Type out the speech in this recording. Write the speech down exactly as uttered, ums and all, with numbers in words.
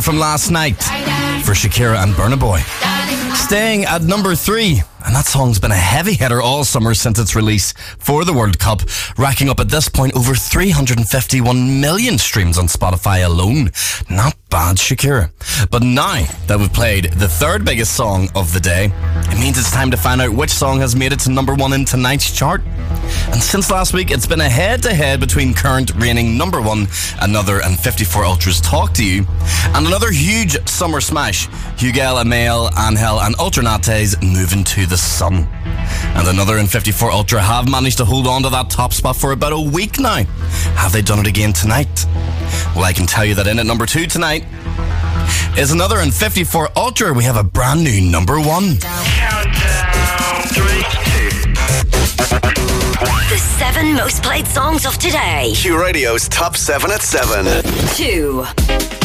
from last night for Shakira and Burna Boy. Staying at number three, and that song's been a heavy hitter all summer since its release for the World Cup, racking up at this point over three hundred fifty-one million streams on Spotify alone. Not bad, Shakira. But now that we've played the third biggest song of the day, it means it's time to find out which song has made it to number one in tonight's chart. And since last week, it's been a head-to-head between current reigning number one, Another and fifty-four Ultra's Talk to You, and another huge summer smash, Hugel, Amel, Angel and Ultranate's Moving to the Sun. And Another and fifty-four Ultra have managed to hold on to that top spot for about a week now. Have they done it again tonight? Well, I can tell you that in at number two tonight is Another and fifty-four Ultra. We have a brand new number one. Countdown. Three, two, one. The seven most played songs of today. Q Radio's Top seven at seven. Two.